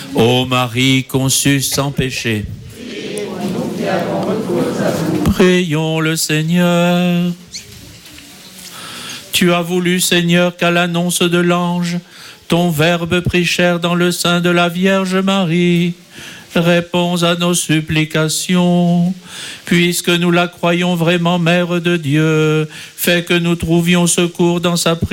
Ô Marie conçue sans péché, prions le Seigneur. Tu as voulu, Seigneur, qu'à l'annonce de l'ange, ton Verbe prit chair dans le sein de la Vierge Marie. Réponds à nos supplications, puisque nous la croyons vraiment Mère de Dieu. Fais que nous trouvions secours dans sa prière